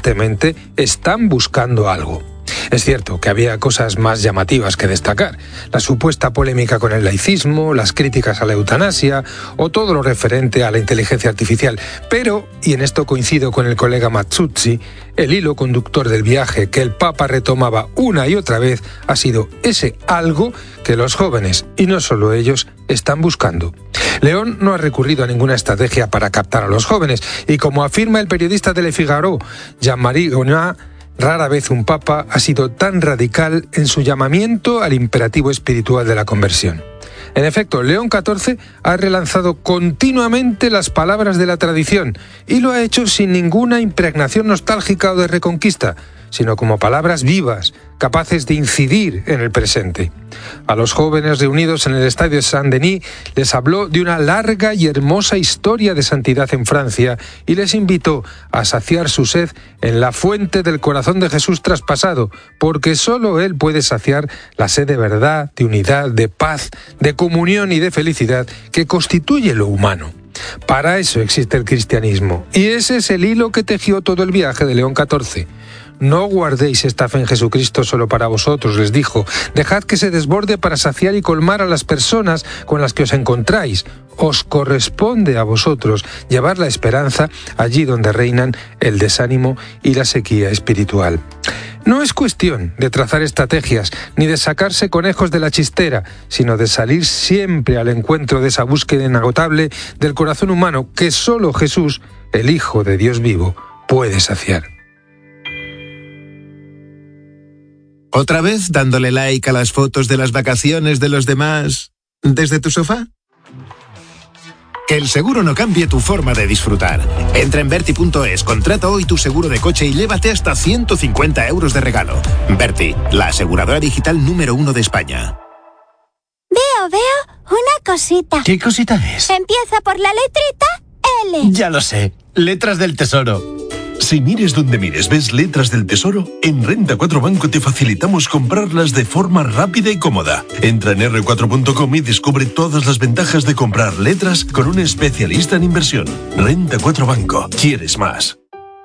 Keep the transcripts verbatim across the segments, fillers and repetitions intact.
evidentemente están buscando algo. Es cierto que había cosas más llamativas que destacar, la supuesta polémica con el laicismo, las críticas a la eutanasia o todo lo referente a la inteligencia artificial, pero, y en esto coincido con el colega Mazzuzzi, el hilo conductor del viaje que el Papa retomaba una y otra vez ha sido ese algo que los jóvenes, y no solo ellos, están buscando. León no ha recurrido a ninguna estrategia para captar a los jóvenes, y como afirma el periodista de Le Figaro, Jean-Marie Gonat, rara vez un papa ha sido tan radical en su llamamiento al imperativo espiritual de la conversión. En efecto, León catorce ha relanzado continuamente las palabras de la tradición y lo ha hecho sin ninguna impregnación nostálgica o de reconquista, sino como palabras vivas, capaces de incidir en el presente. A los jóvenes reunidos en el estadio Saint-Denis les habló de una larga y hermosa historia de santidad en Francia y les invitó a saciar su sed en la fuente del corazón de Jesús traspasado, porque solo Él puede saciar la sed de verdad, de unidad, de paz, de comunión y de felicidad que constituye lo humano. Para eso existe el cristianismo, y ese es el hilo que tejió todo el viaje de León catorce. No guardéis esta fe en Jesucristo solo para vosotros, les dijo. Dejad que se desborde para saciar y colmar a las personas con las que os encontráis. Os corresponde a vosotros llevar la esperanza allí donde reinan el desánimo y la sequía espiritual. No es cuestión de trazar estrategias ni de sacarse conejos de la chistera, sino de salir siempre al encuentro de esa búsqueda inagotable del corazón humano que solo Jesús, el Hijo de Dios vivo, puede saciar. ¿Otra vez dándole like a las fotos de las vacaciones de los demás desde tu sofá? Que el seguro no cambie tu forma de disfrutar. Entra en Berti punto es, contrata hoy tu seguro de coche y llévate hasta ciento cincuenta euros de regalo. Berti, la aseguradora digital número uno de España. Veo, veo una cosita. ¿Qué cosita es? Empieza por la letrita L. Ya lo sé, letras del tesoro. Si mires donde mires ves letras del tesoro, en Renta cuatro Banco te facilitamos comprarlas de forma rápida y cómoda. Entra en erre cuatro punto com y descubre todas las ventajas de comprar letras con un especialista en inversión. Renta cuatro Banco. ¿Quieres más?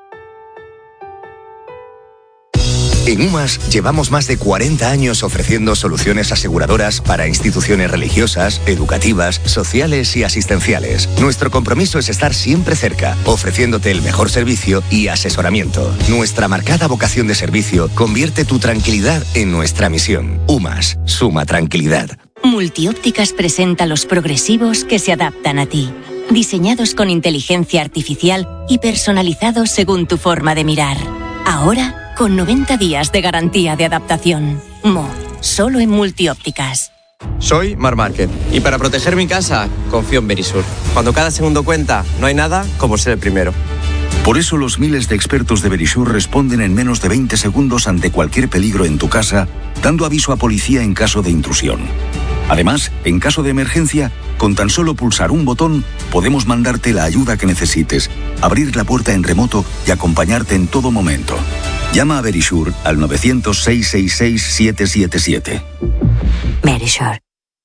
En UMAS llevamos más de cuarenta años ofreciendo soluciones aseguradoras para instituciones religiosas, educativas, sociales y asistenciales. Nuestro compromiso es estar siempre cerca, ofreciéndote el mejor servicio y asesoramiento. Nuestra marcada vocación de servicio convierte tu tranquilidad en nuestra misión. UMAS, suma tranquilidad. Multiópticas presenta los progresivos que se adaptan a ti. Diseñados con inteligencia artificial y personalizados según tu forma de mirar. Ahora, con noventa días de garantía de adaptación. Mo, solo en Multiópticas. Soy Mar Márquez y para proteger mi casa confío en Verisur. Cuando cada segundo cuenta, no hay nada como ser el primero. Por eso los miles de expertos de Verisur responden en menos de veinte segundos ante cualquier peligro en tu casa, dando aviso a policía en caso de intrusión. Además, en caso de emergencia, con tan solo pulsar un botón, podemos mandarte la ayuda que necesites, abrir la puerta en remoto y acompañarte en todo momento. Llama a Verisur al nueve cero cero, seis seis seis, siete siete siete. Verisur.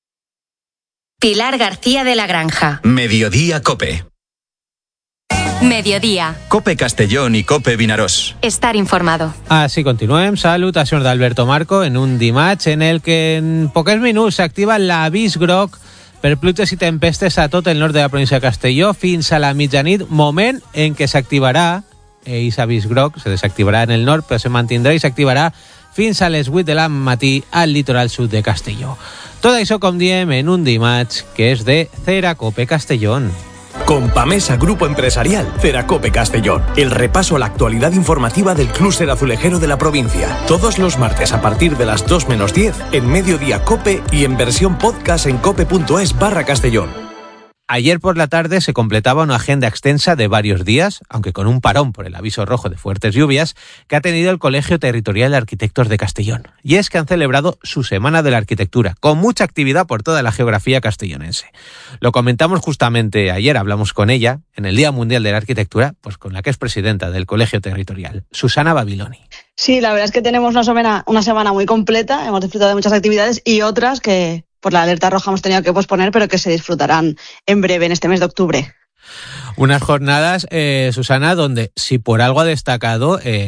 Pilar García de la Granja. Mediodía Cope. Mediodía. Cope Castellón i Cope Vinaròs. Estar informado. Així continuem. Salutacions d'Alberto Marco en un dimarts en el que en pocs minuts s'activa l'avís groc per pluges i tempestes a tot el nord de la província de Castelló fins a la mitjanit, moment en què s'activarà aquest avís groc, se desactivarà en el nord però se mantindrà i s'activarà fins a les vuit de la matí al litoral sud de Castelló. Tot això, com diem, en un dimarts que és de Ceracope Castellón. Con Pamesa Grupo Empresarial, Ceracope Castellón. El repaso a la actualidad informativa del clúster azulejero de la provincia. Todos los martes a partir de las dos menos diez en Mediodía Cope y en versión podcast en cope punto es barra Castellón. Ayer por la tarde se completaba una agenda extensa de varios días, aunque con un parón por el aviso rojo de fuertes lluvias, que ha tenido el Colegio Territorial de Arquitectos de Castellón. Y es que han celebrado su Semana de la Arquitectura, con mucha actividad por toda la geografía castellonense. Lo comentamos justamente ayer, hablamos con ella, en el Día Mundial de la Arquitectura, pues con la que es presidenta del Colegio Territorial, Susana Babiloni. Sí, la verdad es que tenemos una semana, una semana muy completa, hemos disfrutado de muchas actividades y otras que por la alerta roja hemos tenido que posponer, pero que se disfrutarán en breve, en este mes de octubre. Unas jornadas, eh, Susana, donde si por algo ha destacado... Eh,